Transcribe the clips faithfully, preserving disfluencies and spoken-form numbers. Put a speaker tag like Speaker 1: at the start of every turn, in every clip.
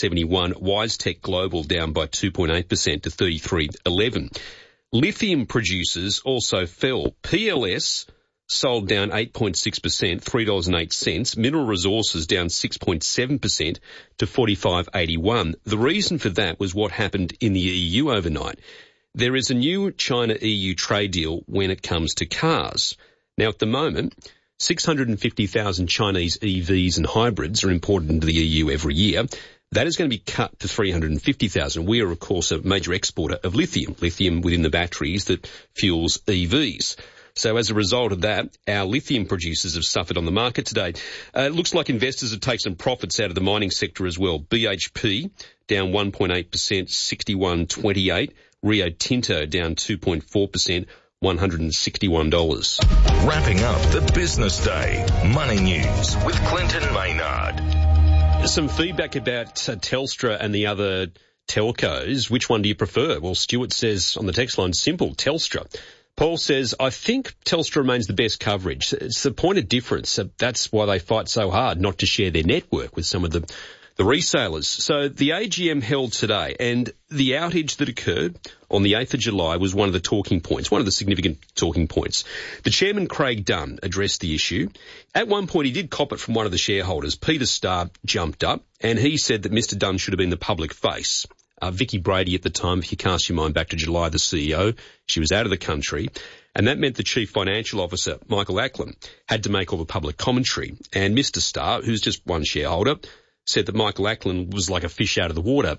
Speaker 1: seventy-one. WiseTech Global down by two point eight percent to thirty-three eleven. Lithium producers also fell. P L S sold down eight point six percent, three dollars and eight cents. Mineral Resources down six point seven percent to forty-five eighty-one. The reason for that was what happened in the E U overnight. There is a new China-E U trade deal when it comes to cars. Now, at the moment, six hundred fifty thousand Chinese E Vs and hybrids are imported into the E U every year. That is going to be cut to three hundred fifty thousand. We are, of course, a major exporter of lithium, lithium within the batteries that fuels E Vs. So as a result of that, our lithium producers have suffered on the market today. Uh, it looks like investors have taken some profits out of the mining sector as well. B H P down one point eight percent, sixty-one twenty-eight. Rio Tinto down two point four percent, one hundred sixty-one dollars.
Speaker 2: Wrapping up the business day. Money News with Clinton Maynard.
Speaker 1: Some feedback about uh, Telstra and the other telcos. Which one do you prefer? Well, Stuart says on the text line, simple, Telstra. Paul says, I think Telstra remains the best coverage. It's the point of difference. That's why they fight so hard not to share their network with some of the, the resellers. So the A G M held today, and the outage that occurred on the eighth of July was one of the talking points, one of the significant talking points. The chairman, Craig Dunn, addressed the issue. At one point, he did cop it from one of the shareholders. Peter Starr jumped up, and he said that Mister Dunn should have been the public face. Uh, Vicky Brady at the time, if you cast your mind back to July, the C E O, she was out of the country. And that meant the chief financial officer, Michael Ackland, had to make all the public commentary. And Mister Starr, who's just one shareholder, said that Michael Ackland was like a fish out of the water.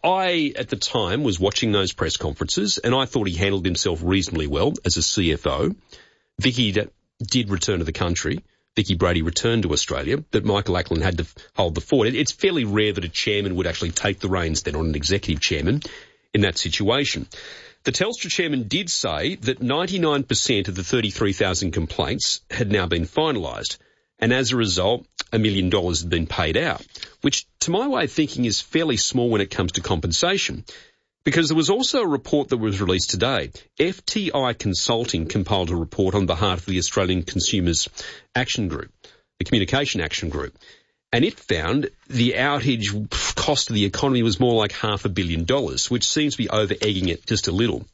Speaker 1: I, at the time, was watching those press conferences, and I thought he handled himself reasonably well as a C F O. Vicky did return to the country. Vicky Brady returned to Australia, but Michael Ackland had to hold the fort. It's fairly rare that a chairman would actually take the reins then on an executive chairman in that situation. The Telstra chairman did say that ninety-nine percent of the thirty-three thousand complaints had now been finalised, and as a result, a million dollars had been paid out, which to my way of thinking is fairly small when it comes to compensation. Because there was also a report that was released today. F T I Consulting compiled a report on behalf of the Australian Consumers Action Group, the Communication Action Group, and it found the outage cost of the economy was more like half a billion dollars, which seems to be over-egging it just a little.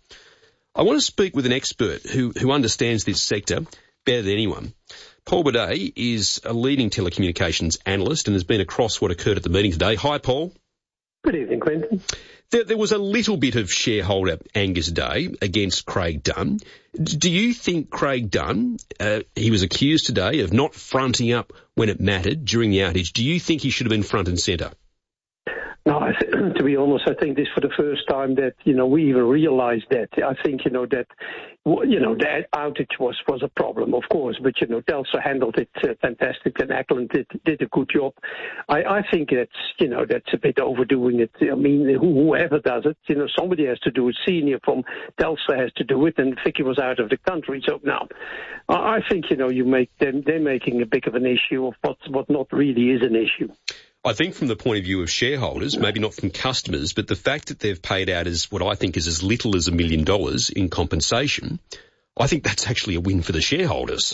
Speaker 1: I want to speak with an expert who, who understands this sector better than anyone. Paul Bidet is a leading telecommunications analyst and has been across what occurred at the meeting today. Hi, Paul.
Speaker 3: Good evening, Clinton.
Speaker 1: There, there was a little bit of shareholder anger today against Craig Dunn. Do you think Craig Dunn, uh, he was accused today of not fronting up when it mattered during the outage. Do you think he should have been front and centre?
Speaker 3: No, I th- to be honest, I think this for the first time that, you know, we even realized that. I think, you know, that, you know, that outage was, was a problem, of course, but, you know, Telstra handled it uh, fantastic and Ackland did, did a good job. I, I think that's, you know, that's a bit overdoing it. I mean, whoever does it, you know, somebody has to do it. Senior from Telstra has to do it, and Vicky was out of the country. So now, I think, you know, you make them, they're making a big of an issue of what, what not really is an issue.
Speaker 1: I think from the point of view of shareholders, maybe not from customers, but the fact that they've paid out as what I think is as little as a million dollars in compensation, I think that's actually a win for the shareholders.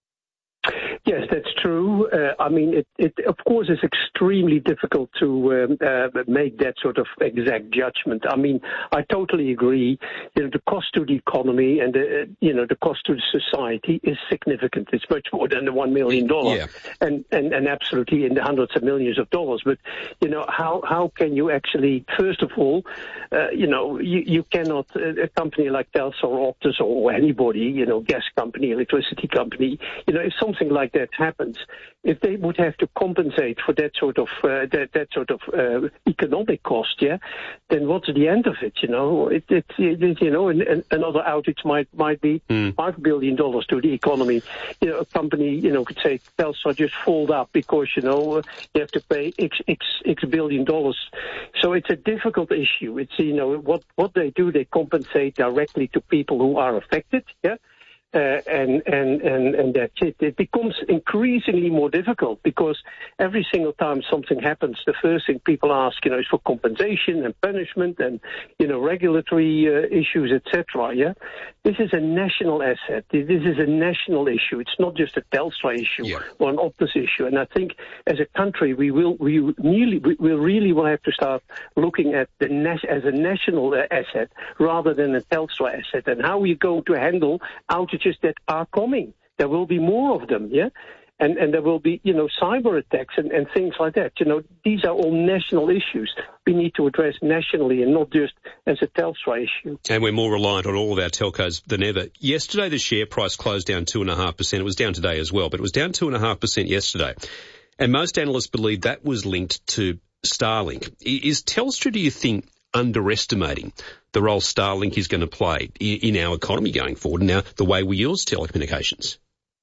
Speaker 3: Yes, that's true. Uh, I mean, it, it, of course, is extremely difficult to um, uh, make that sort of exact judgment. I mean, I totally agree. You know, the cost to the economy and, the, uh, you know, the cost to the society is significant. It's much more than the one million dollars
Speaker 1: yeah.
Speaker 3: and, and, and absolutely in the hundreds of millions of dollars. But, you know, how, how can you actually, first of all, uh, you know, you, you cannot, uh, a company like Telstra or Optus or anybody, you know, gas company, electricity company, you know, if something like that happens, if they would have to compensate for that sort of uh, that that sort of uh, economic cost, yeah, then what's the end of it? You know, it, it, it you know, and, and another outage might might be mm. five billion dollars to the economy. You know, a company, you know, could say Telstra just fold up because you know you have to pay x x x billion dollars. So it's a difficult issue. It's you know what what they do, they compensate directly to people who are affected, yeah. uh, and, and, and, and that's it. It becomes increasingly more difficult because every single time something happens, the first thing people ask, you know, is for compensation and punishment and, you know, regulatory uh, issues, et cetera. Yeah, this is a national asset. This is a national issue. It's not just a Telstra issue
Speaker 1: yeah.
Speaker 3: or an Optus issue. And I think as a country, we will we really we will really will have to start looking at the nas- as a national uh, asset rather than a Telstra asset, and how we're going to handle outages that are coming. There will be more of them, yeah? And and there will be, you know, cyber attacks and, and things like that. You know, these are all national issues we need to address nationally and not just as a Telstra issue.
Speaker 1: And we're more reliant on all of our telcos than ever. Yesterday, the share price closed down two point five percent. It was down today as well, but it was down two point five percent yesterday. And most analysts believe that was linked to Starlink. Is Telstra, do you think, underestimating the role Starlink is going to play in our economy going forward and now the way we use telecommunications?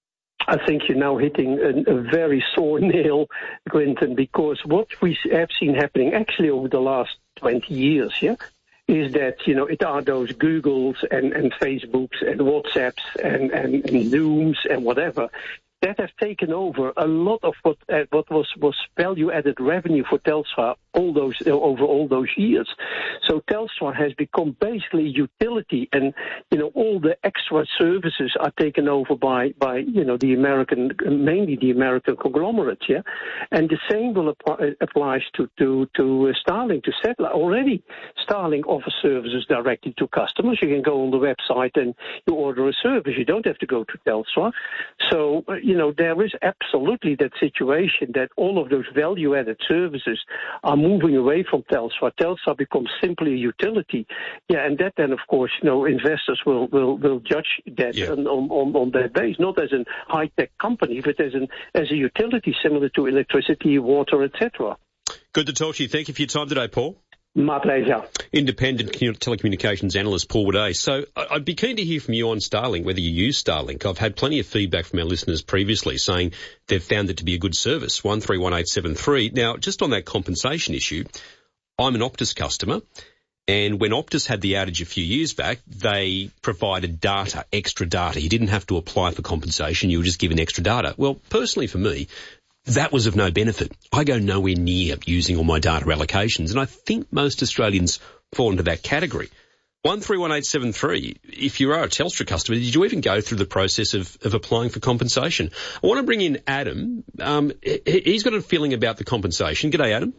Speaker 3: I think you're now hitting a, a very sore nail, Clinton, because what we have seen happening actually over the last twenty years, yeah, is that, you know, it are those Googles and, and Facebooks and WhatsApps and, and, and Zooms and whatever that have taken over a lot of what uh, what was, was value-added revenue for Telstra all those uh, over all those years. So Telstra has become basically utility, and you know all the extra services are taken over by by you know the American, mainly the American conglomerates, yeah. And the same will apply, applies to to to Starlink, to satellite. Already, Starlink offers services directly to customers. You can go on the website and you order a service. You don't have to go to Telstra. So. Uh, You know, there is absolutely that situation that all of those value-added services are moving away from Telstra. Telstra becomes simply a utility. Yeah, and that then, of course, you know, investors will, will, will judge that yeah. on, on, on that base, not as a high-tech company, but as, an, as a utility similar to electricity, water, et cetera.
Speaker 1: Good to talk to you. Thank you for your time today, Paul.
Speaker 3: My pleasure.
Speaker 1: Independent telecommunications analyst Paul Woodea. So I'd be keen to hear from you on Starlink, whether you use Starlink. I've had plenty of feedback from our listeners previously saying they've found it to be a good service, one three one eight seven three. Now, just on that compensation issue, I'm an Optus customer, and when Optus had the outage a few years back, they provided data, extra data. You didn't have to apply for compensation, you were just given extra data. Well, personally for me, that was of no benefit. I go nowhere near using all my data allocations, and I think most Australians fall into that category. one three one eight seven three, if you are a Telstra customer, did you even go through the process of, of applying for compensation? I want to bring in Adam. Um, he, he's got a feeling about the compensation. G'day, Adam.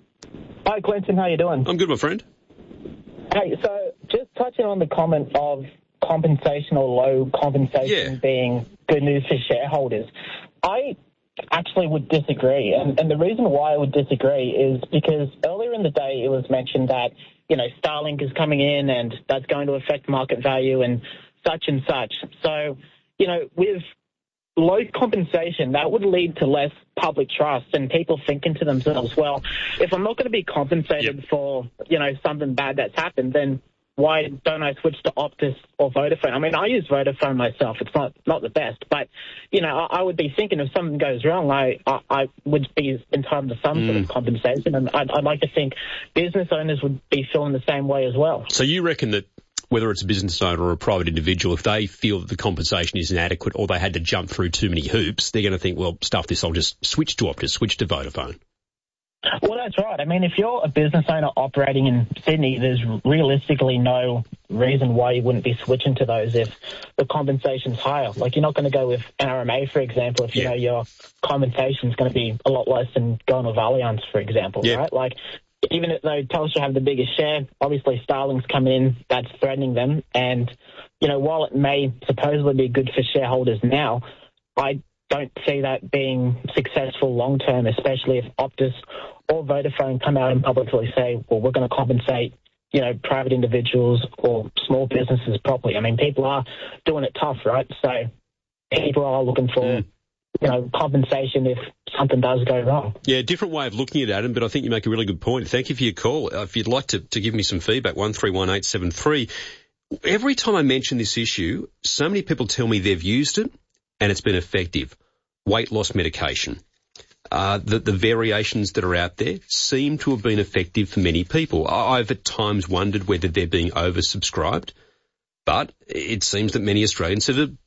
Speaker 4: Hi, Clinton. How you doing?
Speaker 1: I'm good, my friend.
Speaker 4: Hey, so just touching on the comment of compensation or low compensation
Speaker 1: yeah.
Speaker 4: being good news for shareholders, I actually would disagree. And, and the reason why I would disagree is because earlier in the day it was mentioned that, you know, Starlink is coming in and that's going to affect market value and such and such. So, you know, with low compensation, that would lead to less public trust and people thinking to themselves, well, if I'm not going to be compensated
Speaker 1: yep.
Speaker 4: for, you know, something bad that's happened, then why don't I switch to Optus or Vodafone? I mean, I use Vodafone myself. It's not, not the best. But, you know, I, I would be thinking if something goes wrong, I, I, I would be entitled to some mm. sort of compensation. And I'd, I'd like to think business owners would be feeling the same way as well.
Speaker 1: So you reckon that whether it's a business owner or a private individual, if they feel that the compensation is inadequate or they had to jump through too many hoops, they're going to think, well, stuff this, I'll just switch to Optus, switch to Vodafone.
Speaker 4: Well, that's right. I mean, if you're a business owner operating in Sydney, there's realistically no reason why you wouldn't be switching to those if the compensation's higher. Like, you're not going to go with N R M A, for example, if you yeah. know your compensation's going to be a lot less than going with Allianz, for example, yeah. right? Like, even though Telstra have the biggest share, obviously Starlink's coming in, that's threatening them. And, you know, while it may supposedly be good for shareholders now, I don't see that being successful long term, especially if Optus or Vodafone come out and publicly say, well, we're going to compensate, you know, private individuals or small businesses properly. I mean, people are doing it tough, right? So people are looking for, mm. you know, compensation if something does go wrong.
Speaker 1: Yeah, different way of looking at it, Adam, but I think you make a really good point. Thank you for your call. Uh, if you'd like to, to give me some feedback, one three one eight seven three. Every time I mention this issue, so many people tell me they've used it and it's been effective. Weight loss medication. Uh, the, the variations that are out there seem to have been effective for many people. I've at times wondered whether they're being oversubscribed, but it seems that many Australians have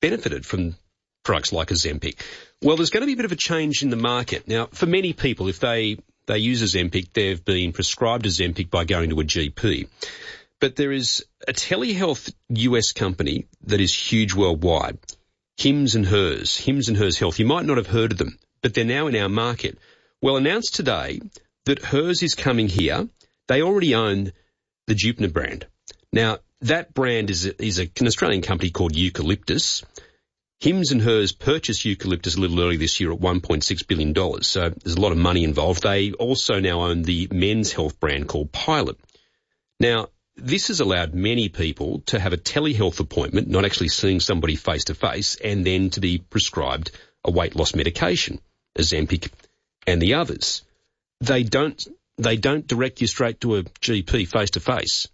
Speaker 1: benefited from products like Ozempic. Well, there's going to be a bit of a change in the market. Now, for many people, if they, they use Ozempic, they've been prescribed Ozempic by going to a G P. But there is a telehealth U S company that is huge worldwide, Hims and Hers, Hims and Hers Health. You might not have heard of them, but they're now in our market. Well, announced today that Hers is coming here. They already own the Jupiter brand. Now, that brand is a, is a, an Australian company called Eucalyptus. Hims and Hers purchased Eucalyptus a little earlier this year at one point six billion dollars, so there's a lot of money involved. They also now own the men's health brand called Pilot. Now, this has allowed many people to have a telehealth appointment, not actually seeing somebody face-to-face, and then to be prescribed a weight loss medication, Ozempic and the others. They don't they don't direct you straight to a G P face-to-face.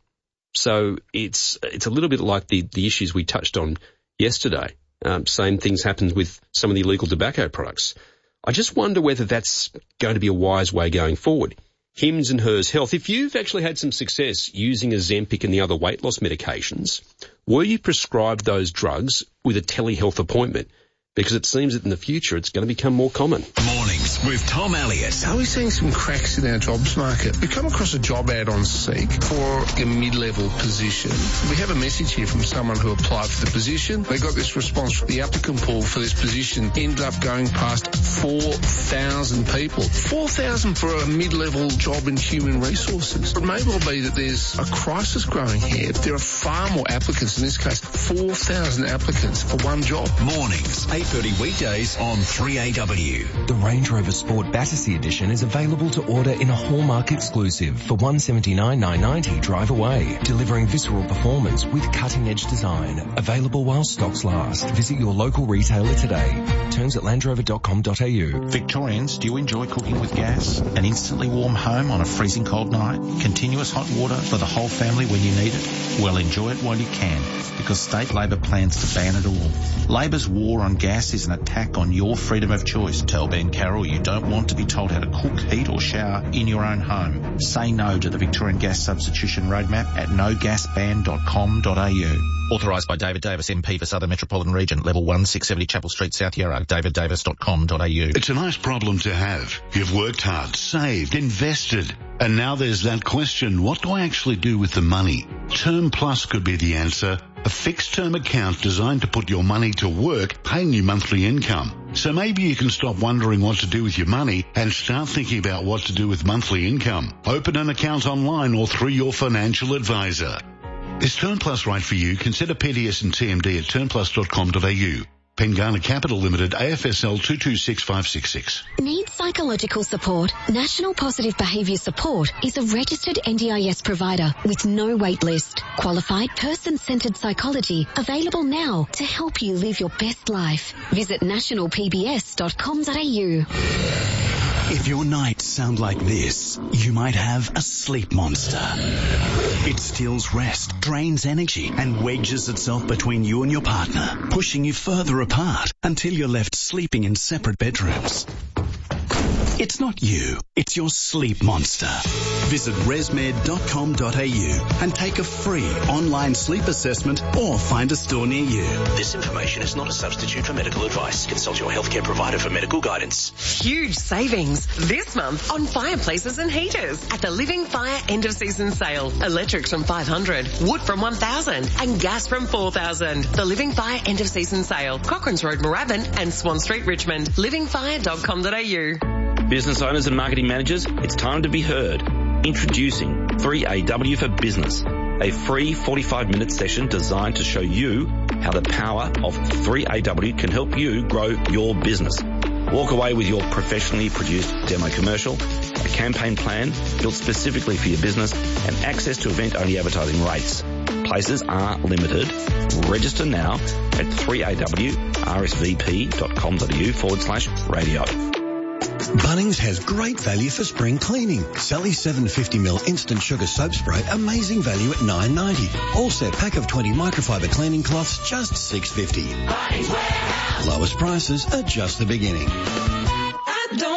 Speaker 1: So it's it's a little bit like the, the issues we touched on yesterday. Um, same things happen with some of the illegal tobacco products. I just wonder whether that's going to be a wise way going forward. Hims and Hers Health, if you've actually had some success using Ozempic and the other weight loss medications, were you prescribed those drugs with a telehealth appointment? Because it seems that in the future it's going to become more common.
Speaker 5: Mornings with Tom Elliott.
Speaker 6: Are we seeing some cracks in our jobs market? We come across a job ad on Seek for a mid-level position. We have a message here from someone who applied for the position. They got this response from the applicant pool for this position ended up going past four thousand people. four thousand for a mid-level job in human resources. It may well be that there's a crisis growing here. There are far more applicants, in this case, four thousand applicants for one job.
Speaker 5: Mornings, eight thirty weekdays on three A W.
Speaker 7: The Range Rover Sport Battersea Edition is available to order in a Hallmark exclusive for one hundred seventy-nine thousand nine hundred ninety drive away, delivering visceral performance with cutting-edge design. Available while stocks last. Visit your local retailer today. Terms at land rover dot com dot a u.
Speaker 8: Victorians, do you enjoy cooking with gas? An instantly warm home on a freezing cold night? Continuous hot water for the whole family when you need it? Well, enjoy it while you can, because State Labor plans to ban it all. Labor's war on gas is an attack on your freedom of choice. Tell Ben Carroll you don't want to be told how to cook, heat or shower in your own home. Say no to the Victorian Gas Substitution Roadmap at no gas ban dot com dot a u. Authorised by David Davis, M P for Southern Metropolitan Region, Level one, six seventy Chapel Street, South Yarra, david davis dot com dot a u.
Speaker 9: It's a nice problem to have. You've worked hard, saved, invested, and now there's that question, what do I actually do with the money? Term Plus could be the answer. A fixed-term account designed to put your money to work, paying you monthly income. So maybe you can stop wondering what to do with your money and start thinking about what to do with monthly income. Open an account online or through your financial advisor. Is Term Plus right for you? Consider P D S and T M D at term plus dot com dot a u. Pengana Capital Limited, A F S L two two six five six six.
Speaker 10: Need psychological support? National Positive Behaviour Support is a registered N D I S provider with no wait list. Qualified person-centred psychology available now to help you live your best life. Visit national p b s dot com dot a u.
Speaker 5: If your nights sound like this, you might have a sleep monster. It steals rest, drains energy, and wedges itself between you and your partner, pushing you further apart until you're left sleeping in separate bedrooms. It's not you, it's your sleep monster. Visit resmed dot com dot a u and take a free online sleep assessment or find a store near you.
Speaker 11: This information is not a substitute for medical advice. Consult your healthcare provider for medical guidance.
Speaker 12: Huge savings this month on fireplaces and heaters at the Living Fire end of season sale. Electrics from five hundred, wood from one thousand and gas from four thousand. The Living Fire end of season sale. Cochrane's Road, Moorabbin and Swan Street, Richmond. living fire dot com dot a u.
Speaker 13: Business owners and marketing managers, it's time to be heard. Introducing three A W for Business, a free forty-five minute session designed to show you how the power of three A W can help you grow your business. Walk away with your professionally produced demo commercial, a campaign plan built specifically for your business, and access to event-only advertising rates. Places are limited. Register now at three A W r s v p dot com dot a u forward slash radio.
Speaker 14: Bunnings has great value for spring cleaning. Sally seven hundred fifty milliliter instant sugar soap spray, amazing value at nine ninety. All set pack of twenty microfiber cleaning cloths, just six fifty. Bunnings Warehouse. Lowest prices are just the beginning.
Speaker 15: I don't want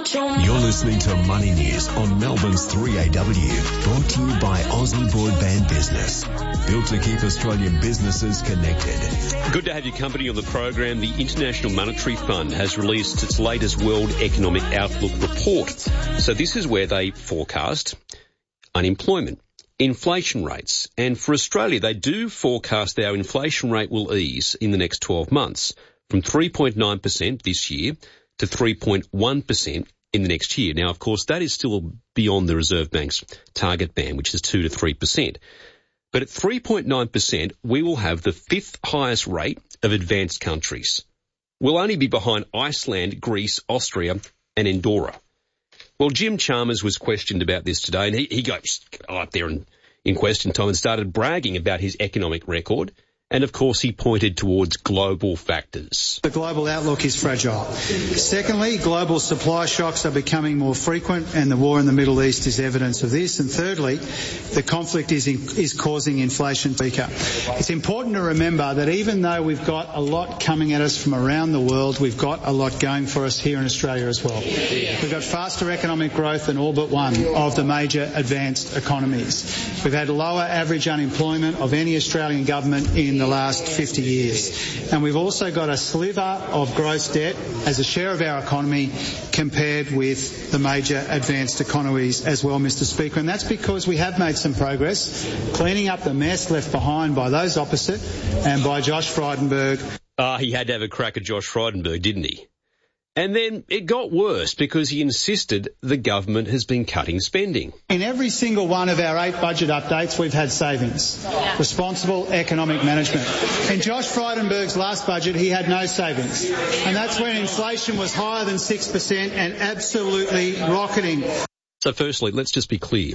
Speaker 15: You're listening to Money News on Melbourne's three A W, brought to you by Aussie Broadband Business. Built to keep Australian businesses connected.
Speaker 1: Good to have your company on the program. The International Monetary Fund has released its latest World Economic Outlook report. So this is where they forecast unemployment, inflation rates. And for Australia, they do forecast that our inflation rate will ease in the next twelve months from three point nine percent this year to three point one percent in the next year. Now, of course, that is still beyond the Reserve Bank's target band, which is two to three percent. But at three point nine percent, we will have the fifth highest rate of advanced countries. We'll only be behind Iceland, Greece, Austria and Andorra. Well, Jim Chalmers was questioned about this today, and he, he got up there in, in question time and started bragging about his economic record. And, of course, he pointed towards global factors.
Speaker 16: The global outlook is fragile. Secondly, global supply shocks are becoming more frequent, and the war in the Middle East is evidence of this. And thirdly, the conflict is, in, is causing inflation to peak up. It's important to remember that even though we've got a lot coming at us from around the world, we've got a lot going for us here in Australia as well. We've got faster economic growth than all but one of the major advanced economies. We've had lower average unemployment of any Australian government in the last fifty years. And we've also got a sliver of gross debt as a share of our economy compared with the major advanced economies as well, Mister Speaker. And that's because we have made some progress cleaning up the mess left behind by those opposite and by Josh Frydenberg.
Speaker 1: Ah, uh, he had to have a crack at Josh Frydenberg, didn't he? And then it got worse because he insisted the government has been cutting spending.
Speaker 16: In every single one of our eight budget updates, we've had savings. Yeah. Responsible economic management. In Josh Frydenberg's last budget, he had no savings. And that's when inflation was higher than six percent and absolutely rocketing.
Speaker 1: So firstly, let's just be clear.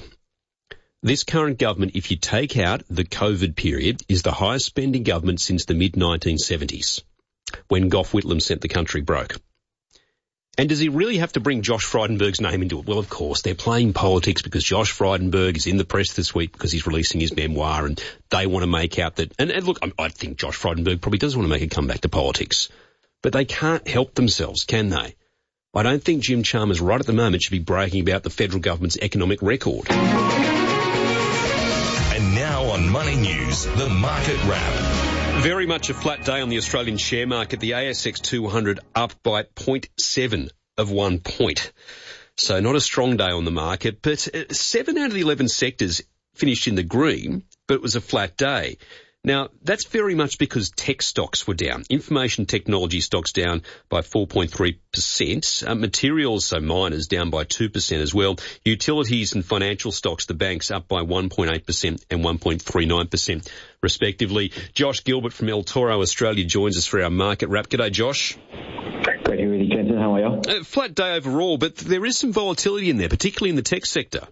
Speaker 1: This current government, if you take out the COVID period, is the highest spending government since the mid nineteen seventies, when Gough Whitlam sent the country broke. And does he really have to bring Josh Frydenberg's name into it? Well, of course, they're playing politics because Josh Frydenberg is in the press this week because he's releasing his memoir and they want to make out that... And, and look, I, I think Josh Frydenberg probably does want to make a comeback to politics. But they can't help themselves, can they? I don't think Jim Chalmers right at the moment should be bragging about the federal government's economic record.
Speaker 2: And now on Money News, the Market Wrap.
Speaker 1: Very much a flat day on the Australian share market. The A S X two hundred up by zero point seven of one point. So not a strong day on the market, but seven out of the eleven sectors finished in the green, but it was a flat day. Now, that's very much because tech stocks were down. Information technology stocks down by four point three percent. Uh, materials, so miners, down by two percent as well. Utilities and financial stocks, the banks, up by one point eight percent and one point three nine percent, respectively. Josh Gilbert from El Toro, Australia, joins us for our market wrap. G'day, Josh.
Speaker 17: Great to hear you, Clinton. How are you?
Speaker 1: Uh, flat day overall, but there is some volatility in there, particularly in the tech sector.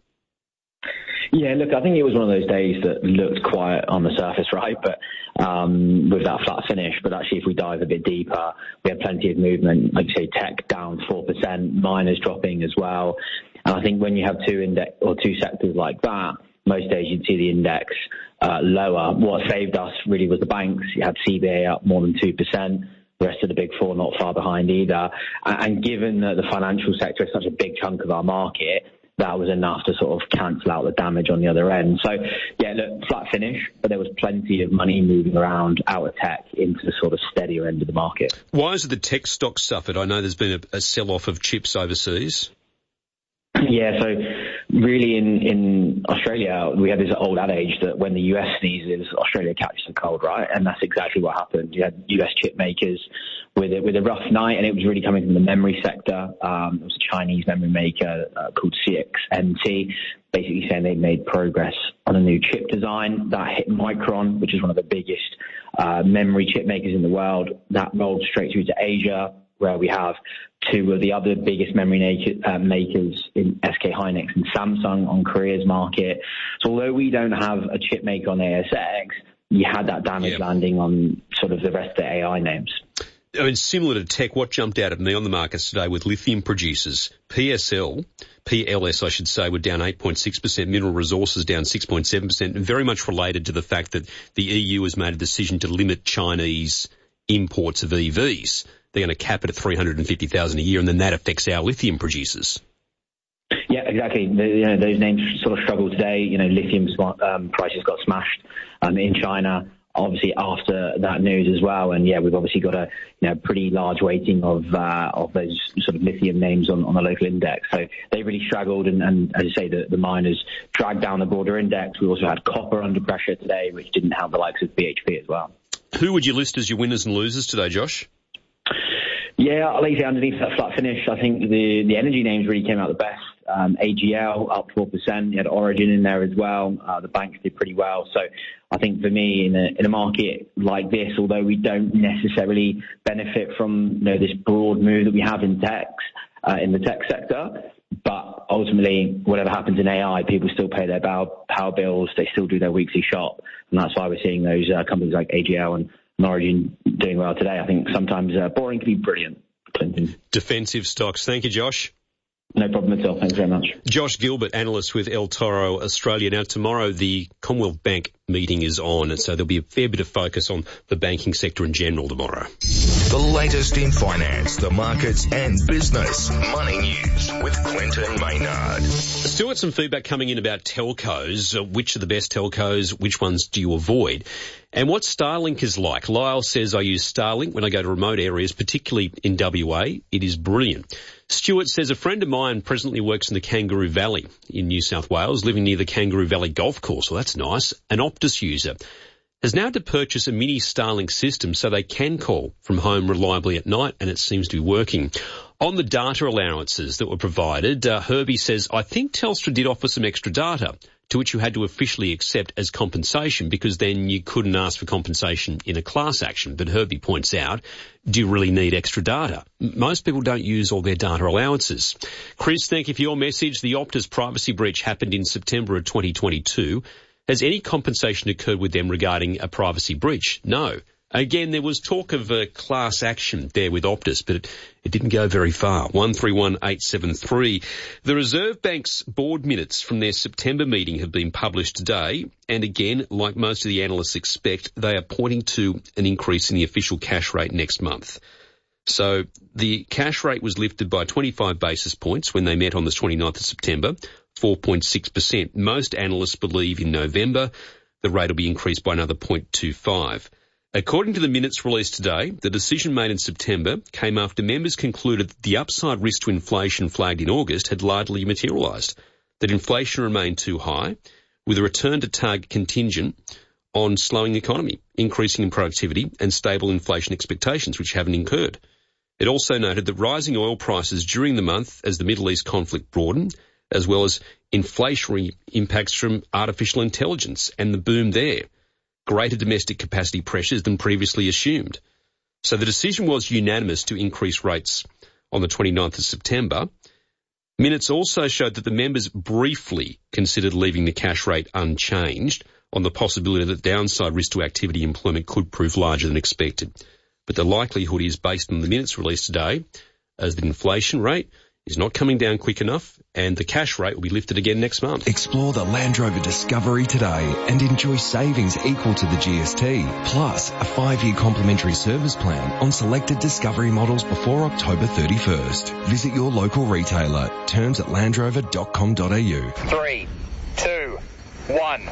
Speaker 17: Yeah, look, I think it was one of those days that looked quiet on the surface, right? But um, with that flat finish. But actually, if we dive a bit deeper, we had plenty of movement. Like you say, tech down four percent, miners dropping as well. And I think when you have two index or two sectors like that, most days you'd see the index uh, lower. What saved us really was the banks. You had C B A up more than two percent. The rest of the big four not far behind either. And given that the financial sector is such a big chunk of our market, that was enough to sort of cancel out the damage on the other end. So, yeah, look, flat finish, but there was plenty of money moving around out of tech into the sort of steadier end of the market.
Speaker 1: Why has the tech stocks suffered? I know there's been a, a sell-off of chips overseas.
Speaker 17: Yeah, so really in, in Australia, we have this old adage that when the U S sneezes, Australia catches a cold, right? And that's exactly what happened. You had U S chip makers with a, with a rough night, and it was really coming from the memory sector. Um, it was a Chinese memory maker uh, called C X M T, basically saying they'd made progress on a new chip design. That hit Micron, which is one of the biggest uh, memory chip makers in the world. That rolled straight through to Asia, where we have two of the other biggest memory naked, uh, makers in S K Hynix and Samsung on Korea's market. So although we don't have a chip maker on A S X, you had that damage yeah. landing on sort of the rest of the A I names.
Speaker 1: I mean, similar to tech, what jumped out at me on the markets today with lithium producers, P S L, P L S I should say, were down eight point six percent, mineral resources down six point seven percent, and very much related to the fact that the E U has made a decision to limit Chinese imports of E Vs. they're going to cap it at three hundred fifty thousand a year, and then that affects our lithium producers.
Speaker 17: Yeah, exactly. The, you know, those names sort of struggle today. You know, lithium um, prices got smashed um, in China, obviously after that news as well. And yeah, we've obviously got a you know pretty large weighting of uh, of those sort of lithium names on, on the local index. So they really struggled, and, and as you say, the, the miners dragged down the broader index. We also had copper under pressure today, which didn't help the likes of B H P as well.
Speaker 1: Who would you list as your winners and losers today, Josh?
Speaker 17: Yeah, I'll leave it underneath that flat finish. I think the, the energy names really came out the best. Um, A G L up four percent. You had Origin in there as well. Uh, the banks did pretty well. So I think for me, in a, in a market like this, although we don't necessarily benefit from you know this broad move that we have in tech, uh, in the tech sector, but ultimately, whatever happens in A I, people still pay their power bills. They still do their weekly shop, and that's why we're seeing those uh, companies like A G L and Origin doing well today. I think sometimes uh, boring can be brilliant, Clinton.
Speaker 1: Defensive stocks. Thank you, Josh.
Speaker 17: No problem at all. Thanks very much.
Speaker 1: Josh Gilbert, analyst with El Toro Australia. Now, tomorrow the Commonwealth Bank meeting is on, and so there'll be a fair bit of focus on the banking sector in general tomorrow.
Speaker 2: The latest in finance, the markets and business. Money News with Clinton Maynard.
Speaker 1: Still got some feedback coming in about telcos. Uh, which are the best telcos? Which ones do you avoid? And what Starlink is like. Lyle says, I use Starlink when I go to remote areas, particularly in W A. It is brilliant. Stuart says, a friend of mine presently works in the Kangaroo Valley in New South Wales, living near the Kangaroo Valley Golf Course. Well, that's nice. An Optus user has now had to purchase a mini Starlink system so they can call from home reliably at night, and it seems to be working. On the data allowances that were provided, uh, Herbie says, I think Telstra did offer some extra data, to which you had to officially accept as compensation, because then you couldn't ask for compensation in a class action. But Herbie points out, do you really need extra data? Most people don't use all their data allowances. Chris, thank you for your message. The Optus privacy breach happened in September of twenty twenty-two. Has any compensation occurred with them regarding a privacy breach? No. Again, there was talk of a class action there with Optus, but it, it didn't go very far. one three one eight seven three. The Reserve Bank's board minutes from their September meeting have been published today. And again, like most of the analysts expect, they are pointing to an increase in the official cash rate next month. So the cash rate was lifted by twenty-five basis points when they met on the twenty-ninth of September, four point six percent. Most analysts believe in November the rate will be increased by another zero point two five. According to the minutes released today, the decision made in September came after members concluded that the upside risk to inflation flagged in August had largely materialised, that inflation remained too high, with a return to target contingent on slowing the economy, increasing in productivity and stable inflation expectations, which haven't occurred. It also noted that rising oil prices during the month as the Middle East conflict broadened, as well as inflationary impacts from artificial intelligence and the boom there, greater domestic capacity pressures than previously assumed. So the decision was unanimous to increase rates on the twenty-ninth of September. Minutes also showed that the members briefly considered leaving the cash rate unchanged on the possibility that downside risk to activity employment could prove larger than expected. But the likelihood is, based on the minutes released today, as the inflation rate is not coming down quick enough, and the cash rate will be lifted again next month.
Speaker 7: Explore the Land Rover Discovery today and enjoy savings equal to the G S T, plus a five-year complimentary service plan on selected Discovery models before October thirty-first. Visit your local retailer. Terms at land rover dot com dot a u.
Speaker 18: Three, two, one,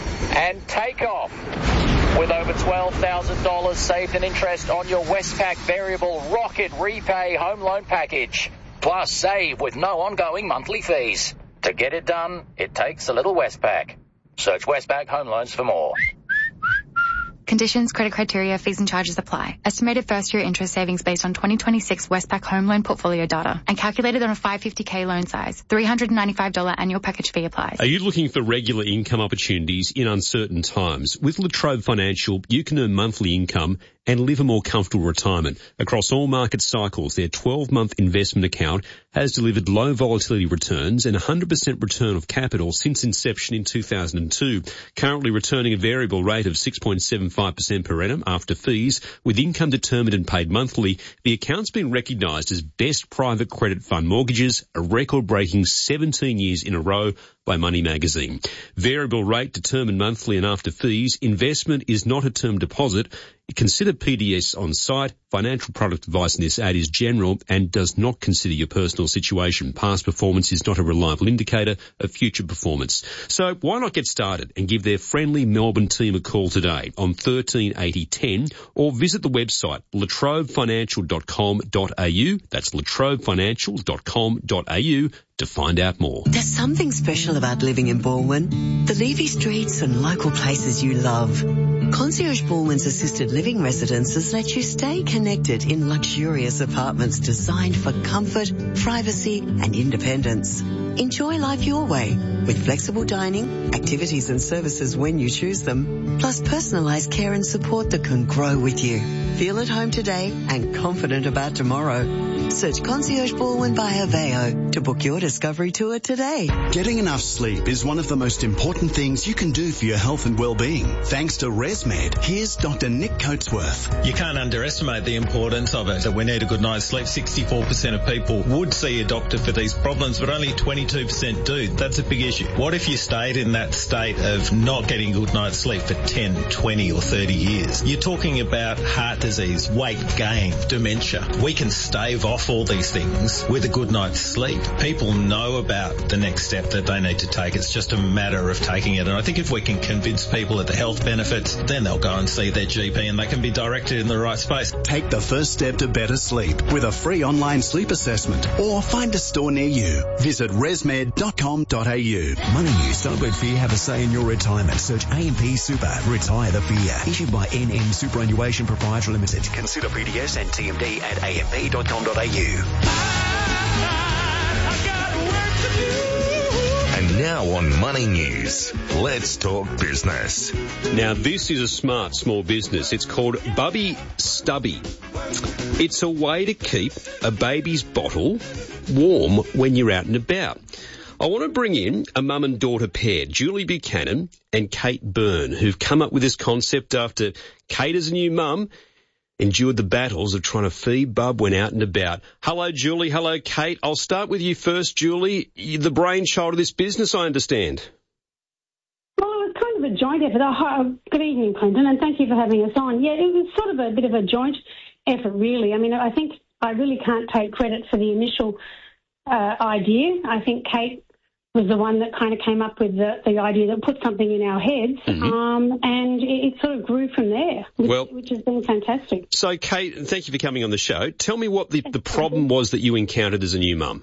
Speaker 18: and take off. With over twelve thousand dollars saved in interest on your Westpac Variable Rocket Repay Home Loan Package. Plus, save with no ongoing monthly fees. To get it done, it takes a little Westpac. Search Westpac Home Loans for more.
Speaker 19: Conditions, credit criteria, fees and charges apply. Estimated first-year interest savings based on twenty twenty-six Westpac Home Loan Portfolio data and calculated on a five hundred fifty thousand loan size. three hundred ninety-five dollars annual package fee applies.
Speaker 1: Are you looking for regular income opportunities in uncertain times? With Latrobe Financial, you can earn monthly income and live a more comfortable retirement. Across all market cycles, their twelve-month investment account has delivered low volatility returns and one hundred percent return of capital since inception in two thousand two, currently returning a variable rate of six point seven five percent per annum after fees, with income determined and paid monthly. The account's been recognised as best private credit fund mortgages, a record-breaking seventeen years in a row by Money Magazine. Variable rate determined monthly and after fees. Investment is not a term deposit. Consider P D S on site. Financial product advice in this ad is general and does not consider your personal situation. Past performance is not a reliable indicator of future performance. So why not get started and give their friendly Melbourne team a call today on thirteen eighty ten or visit the website latrobe financial dot com dot a u. That's latrobe financial dot com dot a u to find out more.
Speaker 20: There's something special about living in Balwyn. The leafy streets and local places you love. Concierge Balwyn's assisted living residences let you stay connected in luxurious apartments designed for comfort, privacy and independence. Enjoy life your way with flexible dining, activities and services when you choose them, plus personalised care and support that can grow with you. Feel at home today and confident about tomorrow. Search Concierge Balwyn by Aveo to book your discovery tour today.
Speaker 5: Getting enough sleep is one of the most important things you can do for your health and well-being. Thanks to ResMed, here's Doctor Nick Coatsworth.
Speaker 21: You can't underestimate the importance of it. So we need a good night's sleep. sixty-four percent of people would see a doctor for these problems, but only twenty-two percent do. That's a big issue. What if you stayed in that state of not getting a good night's sleep for ten, twenty or thirty years? You're talking about heart disease, weight gain, dementia. We can stave off all these things with a good night's sleep. People know about the next step that they need to take. It's just a matter of taking it. And I think if we can convince people of the health benefits, then they'll go and see their G P and they can be directed in the right space.
Speaker 5: Take the first step to better sleep with a free online sleep assessment or find a store near you. Visit resmed dot com dot a u.
Speaker 15: Money News. Don't let fear have a say in your retirement. Search A M P Super. Retire the fear. Issued by N M Superannuation Proprietary Limited.
Speaker 11: Consider P D S and T M D at A M P dot com dot a u.
Speaker 2: And now on Money News, let's talk business.
Speaker 1: Now this is a smart small business. It's called Bubby Stubby. It's a way to keep a baby's bottle warm when you're out and about. I want to bring in a mum and daughter pair, Julie Buchanan and Kate Byrne, who've come up with this concept after Kate, as a new mum, endured the battles of trying to feed Bub when out and about. Hello, Julie. Hello, Kate. I'll start with you first, Julie. You're the brainchild of this business, I understand.
Speaker 22: Well, it was kind of a joint effort. Oh, good evening, Clinton, and thank you for having us on. Yeah, it was sort of a bit of a joint effort, really. I mean, I think I really can't take credit for the initial uh, idea. I think Kate was the one that kind of came up with the, the idea that put something in our heads, mm-hmm. um, and it, it sort of grew from there, which, well, which has been fantastic.
Speaker 1: So, Kate, thank you for coming on the show. Tell me what the, the problem was that you encountered as a new mum.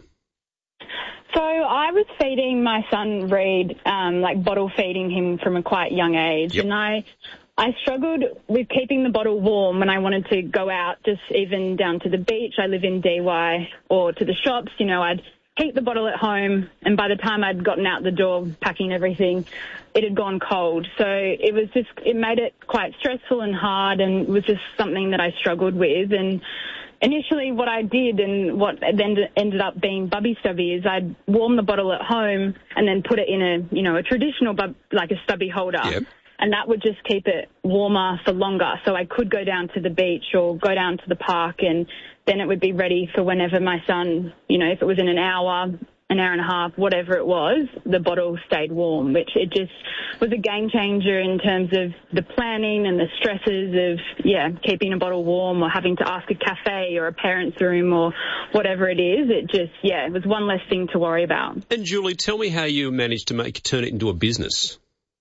Speaker 23: So I was feeding my son Reed, um, like bottle feeding him from a quite young age, yep. and I I struggled with keeping the bottle warm when I wanted to go out, just even down to the beach. I live in D Y, or to the shops, you know, I'd keep the bottle at home, and by the time I'd gotten out the door packing everything, it had gone cold. So it was just, it made it quite stressful and hard, and it was just something that I struggled with. And initially what I did, and what then ended up being Bubby Stubby, is I'd warm the bottle at home and then put it in a, you know, a traditional, bub, like a stubby holder. Yep. And that would just keep it warmer for longer. So I could go down to the beach or go down to the park, and then it would be ready for whenever my son, you know, if it was in an hour, an hour and a half, whatever it was, the bottle stayed warm, which it just was a game changer in terms of the planning and the stresses of, yeah, keeping a bottle warm or having to ask a cafe or a parent's room or whatever it is. It just, yeah, it was one less thing to worry about.
Speaker 1: And Julie, tell me how you managed to make turn it into a business.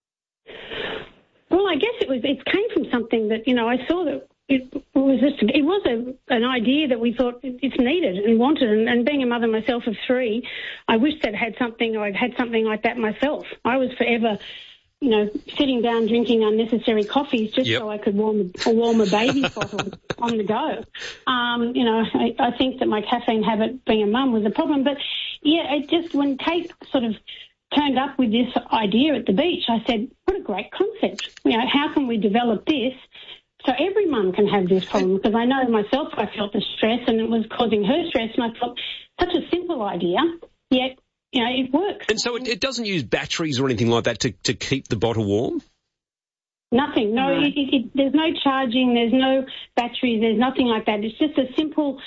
Speaker 22: Well, I guess it was, it came from something that, you know, I saw that it was just, it was a, an idea that we thought it's needed and wanted. And, and being a mother myself of three, I wished I'd had something, or I'd had something like that myself. I was forever, you know, sitting down drinking unnecessary coffees just yep. so I could warm a, warm a baby's bottle on the go. Um, you know, I, I think that my caffeine habit, being a mum, was a problem. But yeah, it just, when Kate sort of turned up with this idea at the beach, I said, what a great concept. You know, how can we develop this so every mum can have this problem? Because I know myself, I felt the stress and it was causing her stress, and I thought, such a simple idea, yet, you know, it works.
Speaker 1: And so it, it doesn't use batteries or anything like that to, to keep the bottle warm?
Speaker 22: Nothing. No, no. It, it, it, there's no charging, there's no batteries, there's nothing like that. It's just a simple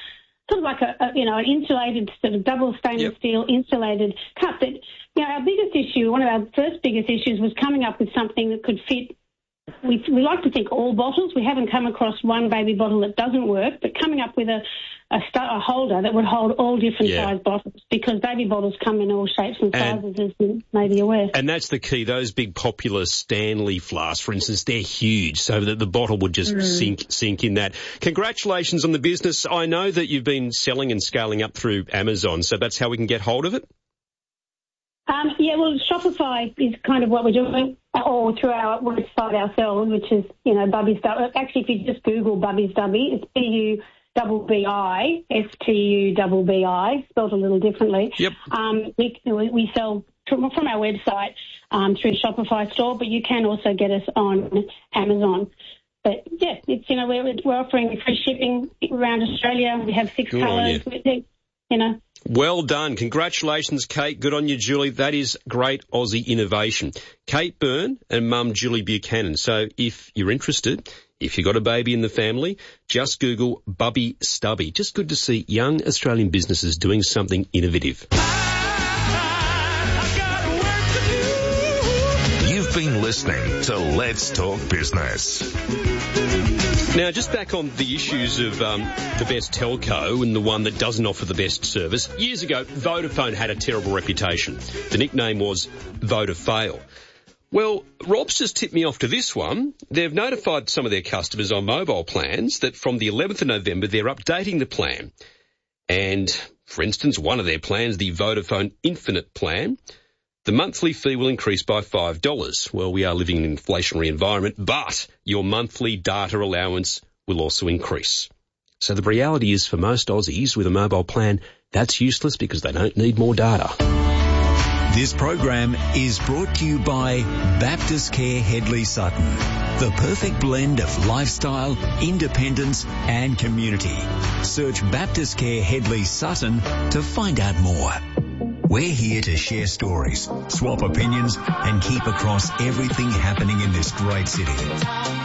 Speaker 22: sort of like a, a you know, an insulated sort of double stainless yep. steel insulated cup. That, you know, our biggest issue, one of our first biggest issues was coming up with something that could fit. We, we like to think all bottles. We haven't come across one baby bottle that doesn't work, but coming up with a, a, st- a holder that would hold all different yeah. size bottles, because baby bottles come in all shapes and sizes, and, as you may be aware.
Speaker 1: And that's the key. Those big popular Stanley flasks, for instance, they're huge, so that the bottle would just mm. sink sink in that. Congratulations on the business. I know that you've been selling and scaling up through Amazon, so that's how we can get hold of it?
Speaker 22: Um, yeah, well, Shopify is kind of what we're doing, or through our website ourselves, which is, you know, Bubby Stubby. Actually, if you just Google Bubby Stubby, it's B U B B I S T U B B I, spelled a little differently.
Speaker 1: Yep.
Speaker 22: Um, we, we sell from, from our website um, through Shopify store, but you can also get us on Amazon. But, yeah, it's, you know, we're, we're offering free shipping around Australia. We have six
Speaker 1: Good
Speaker 22: colours, you know.
Speaker 1: Well done. Congratulations, Kate. Good on you, Julie. That is great Aussie innovation. Kate Byrne and mum Julie Buchanan. So if you're interested, if you've got a baby in the family, just Google Bubby Stubby. Just good to see young Australian businesses doing something innovative.
Speaker 2: You've been listening to Let's Talk Business.
Speaker 1: Now, just back on the issues of um, the best telco and the one that doesn't offer the best service. Years ago, Vodafone had a terrible reputation. The nickname was Vodafail. Well, Rob's just tipped me off to this one. They've notified some of their customers on mobile plans that from the eleventh of November, they're updating the plan. And, for instance, one of their plans, the Vodafone Infinite plan, the monthly fee will increase by five dollars. Well, we are living in an inflationary environment, but your monthly data allowance will also increase. So the reality is for most Aussies with a mobile plan, that's useless because they don't need more data.
Speaker 15: This program is brought to you by Baptist Care Headley Sutton. The perfect blend of lifestyle, independence and community. Search Baptist Care Headley Sutton to find out more. We're here to share stories, swap opinions and keep across everything happening in this great city.